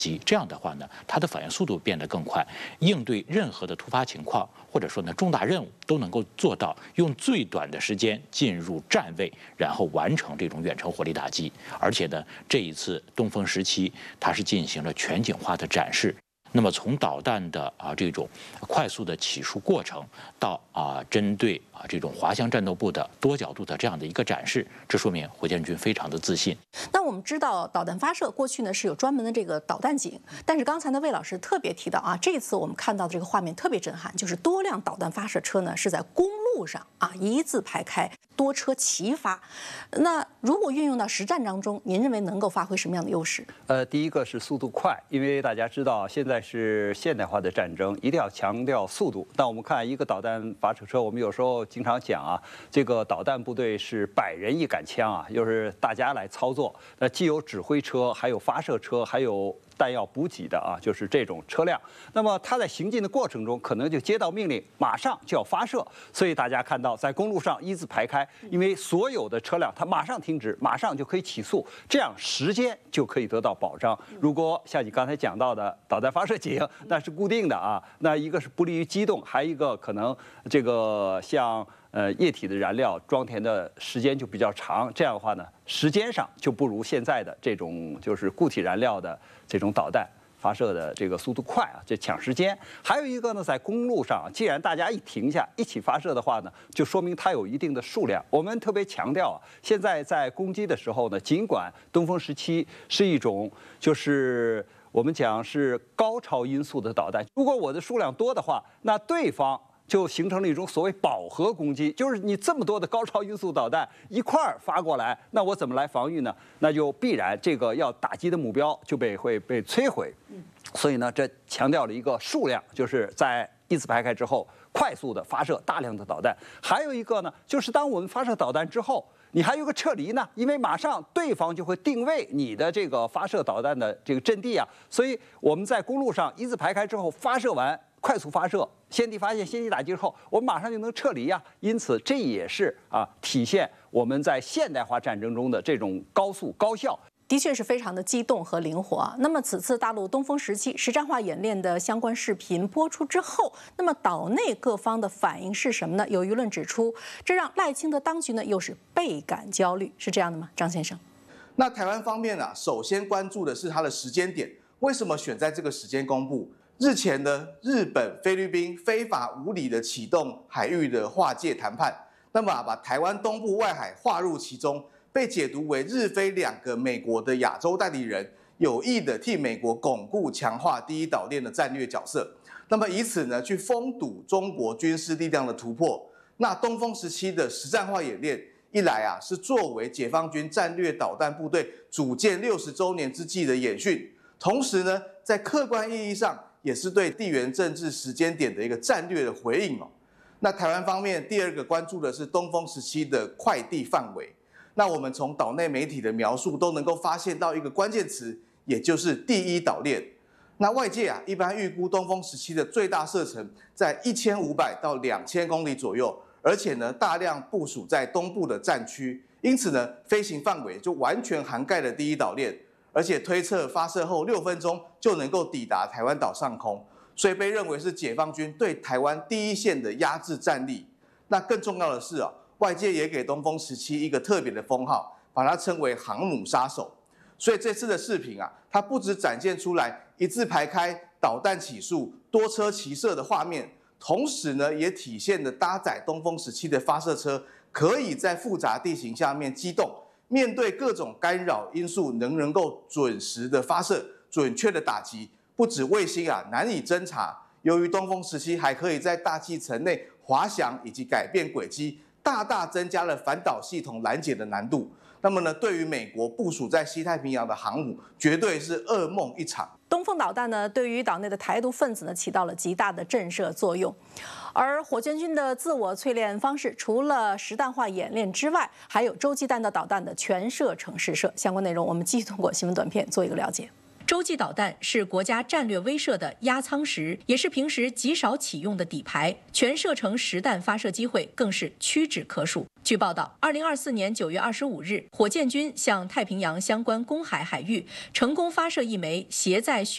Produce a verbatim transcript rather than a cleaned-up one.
机，这样的话呢，它的反应速度变得更快，应对任何的突发情况或者说呢重大任务都能够做到用最短的时间进入站位，然后完成这种远程火力打击。而且呢，这一次东风十七它是进行了全景化的展示。那么从导弹的啊这种快速的起数过程到啊针对啊这种滑翔战斗部的多角度的这样的一个展示，这说明火箭军非常的自信。 那我们知道导弹发射过去呢是有专门的这个导弹井，但是刚才呢魏老师特别提到啊，这次我们看到的这个画面特别震撼，就是多辆导弹发射车呢是在公路上啊一字排开，多车齐发。那如果运用到实战当中，您认为能够发挥什么样的优势？ 呃，第一个是速度快，因为大家知道现在是现代化的战争，一定要强调速度。那我们看一个导弹发射车，我们有时候经常讲啊，这个导弹部队是百人一杆枪啊，又是大家来操作。那既有指挥车，还有发射车，还有弹药补给的啊，就是这种车辆。那么它在行进的过程中，可能就接到命令，马上就要发射。所以大家看到在公路上一字排开，因为所有的车辆它马上停止，马上就可以起速，这样时间就可以得到保障。如果像你刚才讲到的导弹发射井，那是固定的啊，那一个是不利于机动，还一个可能这个像呃液体的燃料装填的时间就比较长，这样的话呢，时间上就不如现在的这种就是固体燃料的这种导弹发射的这个速度快啊，这抢时间。还有一个呢，在公路上，既然大家一停下一起发射的话呢，就说明它有一定的数量。我们特别强调啊，现在在攻击的时候呢，尽管东风十七是一种就是我们讲是高超音速的导弹，如果我的数量多的话，那对方就形成了一种所谓饱和攻击，就是你这么多的高超音速导弹一块儿发过来，那我怎么来防御呢？那就必然这个要打击的目标就被会被摧毁。所以呢，这强调了一个数量，就是在一字排开之后，快速的发射大量的导弹。还有一个呢，就是当我们发射导弹之后，你还有个撤离呢，因为马上对方就会定位你的这个发射导弹的这个阵地啊，所以我们在公路上一字排开之后发射完，快速发射，先敌发现、先敌打击之后，我们马上就能撤离呀。因此，这也是啊体现我们在现代化战争中的这种高速高效。 的确是非常的机动和灵活啊。那么此次大陆东风十七实战化演练的相关视频播出之后，那么岛内各方的反应是什么呢？有舆论指出，这让赖清德当局呢又是倍感焦虑，是这样的吗？张先生， 那台湾方面啊，首先关注的是它的时间点，为什么选在这个时间公布？日前呢，日本、菲律宾非法无理的启动海域的划界谈判，那么、啊、把台湾东部外海划入其中。被解读为日菲两个美国的亚洲代理人有意的替美国巩固强化第一岛链的战略角色，那么以此呢去封堵中国军事力量的突破。那东风十七的实战化演练，一来啊是作为解放军战略导弹部队组建六十周年之际的演训，同时呢在客观意义上也是对地缘政治时间点的一个战略的回应哦。那台湾方面第二个关注的是东风十七的快递范围。那我们从岛内媒体的描述都能够发现到一个关键词，也就是第一岛链。那外界啊一般预估东风十七的最大射程在一千五百到两千公里左右，而且呢大量部署在东部的战区，因此呢飞行范围就完全涵盖了第一岛链，而且推测发射后六分钟就能够抵达台湾岛上空，所以被认为是解放军对台湾第一线的压制战力。那更重要的是啊。外界也给东风十七一个特别的封号，把它称为航母杀手。所以这次的视频啊，它不只展现出来一字排开、导弹起数、多车齐射的画面，同时呢，也体现了搭载东风十七的发射车可以在复杂地形下面机动，面对各种干扰因素，能能够准时的发射、准确的打击。不止卫星啊难以侦察，由于东风十七还可以在大气层内滑翔以及改变轨迹。大大增加了反导系统拦截的难度。那么呢，对于美国部署在西太平洋的航母，绝对是噩梦一场。 东风导弹呢，对于岛内的台独分子呢，起到了极大的震慑作用。而火箭军的自我淬炼方式，除了实弹化演练之外，还有洲际弹道导弹的全射程试射。相关内容，我们继续通过新闻短片做一个了解。洲际导弹是国家战略威慑的压舱石，也是平时极少启用的底牌，全射程实弹发射机会更是屈指可数。据报道，二零二四年九月二十五日，火箭军向太平洋相关公海海域成功发射一枚携载